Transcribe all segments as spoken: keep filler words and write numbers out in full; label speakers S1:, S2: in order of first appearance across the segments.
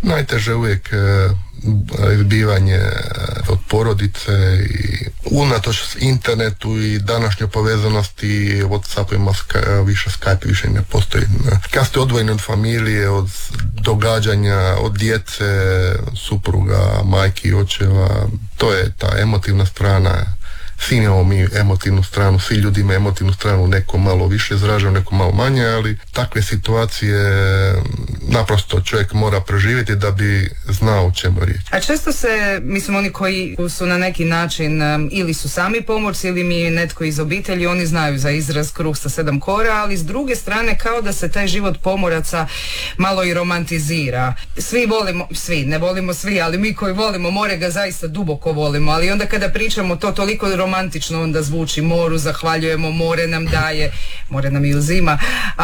S1: Najteže uvijek izbivanje od porodice i unatoč internetu i današnjoj povezanosti WhatsAppima više Skype više ne postoji. Kad ste odvojeni od familije, od događanja, od djece, supruga, majki, očeva, to je ta emotivna strana. Svi imamo mi emotivnu stranu, svi ljudi imaju emotivnu stranu, neko malo više izražava, neko malo manje, ali takve situacije naprosto čovjek mora preživjeti da bi znao o čemu je riječ.
S2: A često se, mislim, oni koji su na neki način ili su sami pomorci ili mi je netko iz obitelji, oni znaju za izraz kruh sa sedam kora, ali s druge strane kao da se taj život pomoraca malo i romantizira. Svi volimo, svi, ne volimo svi, ali mi koji volimo more ga zaista duboko volimo, ali onda kada pričamo to toliko romantično onda zvuči, moru zahvaljujemo, more nam daje, more nam i uzima,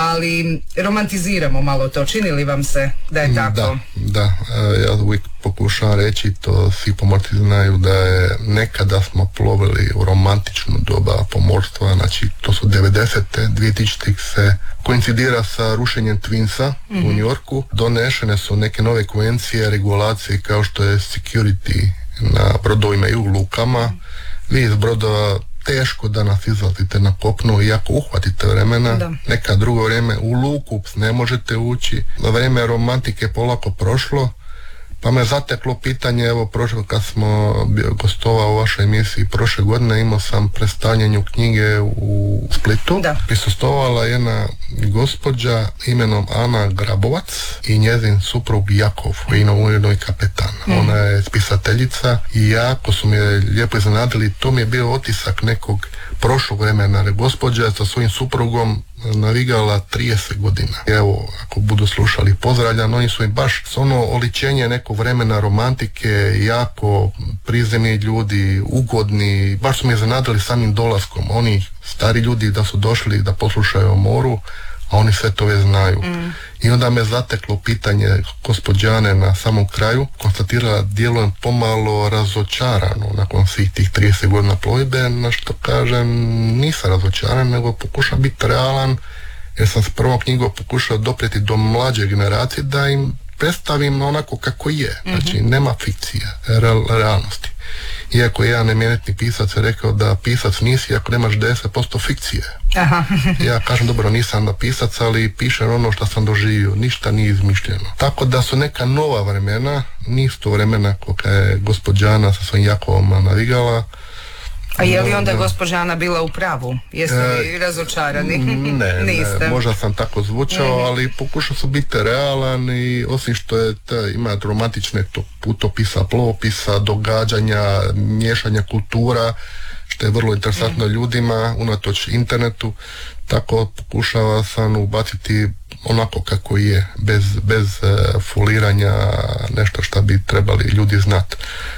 S2: ali romantiziramo malo to. Čini li vam se da je tako?
S1: Da, da. Ja uvijek pokušavam reći, to svi pomorci znaju, da je nekada smo plovili u romantičnu doba pomorstva, znači to su devedesete, dvije tisućite se koincidira sa rušenjem Twinsa mm-hmm. u New Yorku. Donešene su neke nove konvencije, regulacije kao što je security na brodovima i u lukama. Vi iz brodova teško da nas izlazite na kopnu i ako uhvatite vremena, da. Neka drugo vrijeme u luku ne možete ući. Vrijeme romantike polako prošlo, pa me zateklo pitanje, evo prošlo kad smo gostovao u vašoj emisiji prošle godine, imao sam predstavljanju knjige u Splitu. Prisustvovala jedna gospođa imenom Ana Grabovac i njezin suprug Jakov, ujedno i kapetan. Mm. Ona je spisateljica i jako su mi lijepo iznenadili, to mi je bio otisak nekog prošlog vremena. Gospođa sa svojim suprugom navigala trideset godina. Evo, ako budu slušali, pozdravljam, oni su im baš ono oličenje nekog vremena romantike, jako prizemni ljudi, ugodni, baš su mi iznenadili samim dolaskom. Oni stari ljudi da su došli da poslušaju o moru, a oni sve to već znaju. Mm. I onda me zateklo pitanje gospođane na samom kraju, konstatirala djelujem pomalo razočarano nakon svih tih trideset godina plovidbe, na što kažem nisam razočaran, nego pokušam biti realan, jer sam s prvom knjigom pokušao doprijeti do mlađe generacije da im predstavim onako kako je, znači mm-hmm. nema fikcije, real, realnosti. Iako jedan eminentni pisac je rekao da pisac nisi ako nemaš deset posto fikcije. Aha. Ja kažem, dobro, nisam da pisac, ali pišem ono što sam doživio, ništa nije izmišljeno. Tako da su neka nova vremena, nisu to vremena koliko je gospođana sa svojim Jakovom navigala.
S2: A je li onda gospođana bila u pravu? Jeste li razočarani?
S1: Ne, ne, možda sam tako zvučao, mm-hmm. ali pokušao sam biti realan i osim što je te, ima romantične to putopisa, plovopisa, događanja, miješanja kultura, što je vrlo interesantno mm-hmm. ljudima, unatoč internetu, tako pokušava sam ubaciti onako kako je, bez, bez uh, foliranja, nešto što bi trebali ljudi znati.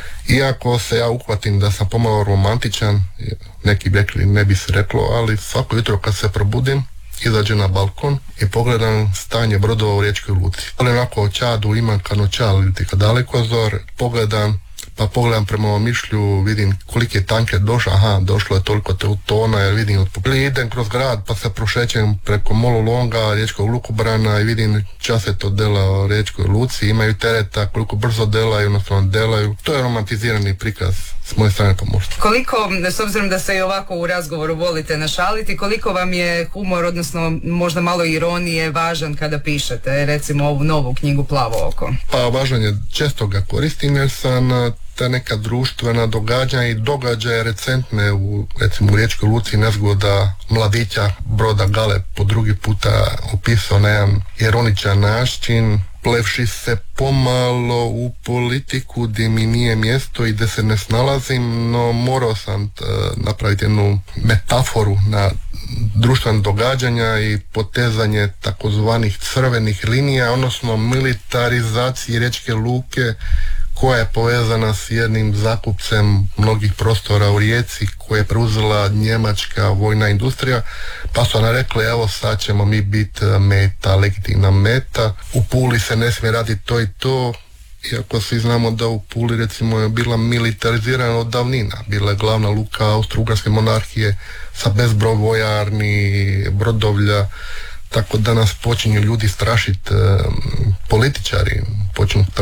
S1: Iako se ja uhvatim da sam pomalo romantičan, neki bi rekli, ne bi se reklo, ali svako jutro kad se probudim, izađem na balkon i pogledam stanje brodova u riječkoj luci. Ali onako Čadu imam kanočal ili tika dalekozor, pogledam, pa pogledam prema ovom mišlju, vidim koliki je tanker došao, aha, došlo je toliko tona, jer vidim, ili idem kroz grad pa se prošećem preko Mololonga, riječkog lukobrana i vidim čas je to dela u riječkoj luci, imaju tereta, koliko brzo delaju, odnosno delaju. To je romantizirani prikaz s moje strane pomorstva.
S2: Koliko, s obzirom da se i ovako u razgovoru volite našaliti, koliko vam je humor, odnosno možda malo ironije, važan kada pišete, recimo ovu novu knjigu Plavo oko?
S1: Pa važan je, često ga koristim jer sam ta neka društvena događanja i događaje recentne u, recimo u riječkoj luci nezgoda mladića broda Gale po drugi puta opisao na jedan ironičan način, plevši se pomalo u politiku gdje mi nije mjesto i gdje se ne snalazim, no morao sam t, napraviti jednu metaforu na društvena događanja i potezanje takozvanih crvenih linija, odnosno militarizacije riječke luke koja je povezana s jednim zakupcem mnogih prostora u Rijeci koje je preuzela njemačka vojna industrija, pa su ona rekli evo sad ćemo mi biti meta, legitimna meta, u Puli se ne smije raditi to i to, iako svi znamo da u Puli recimo je bila militarizirana od davnina, bila je glavna luka Austro-Ugarske monarhije sa bezbroj vojarni, brodovlja, tako da nas počinju ljudi strašiti, političari počinju